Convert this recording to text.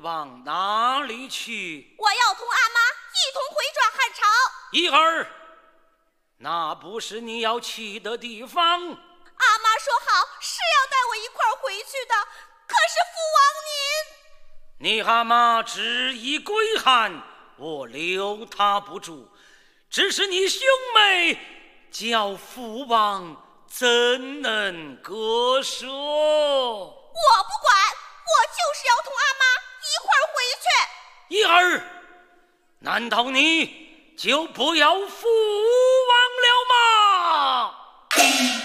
往哪里去？ 我要同阿妈一同回转汉朝。 一儿，那不是你要去的地方。 阿妈说好是要带我一块儿回去的，可是父王您…… 你阿妈执意归汉，我留他不住。只是你兄妹，叫父王怎能割舍？ 我不管，我就是要同阿妈一块儿回去。 一儿，难道你就不要父王了吗？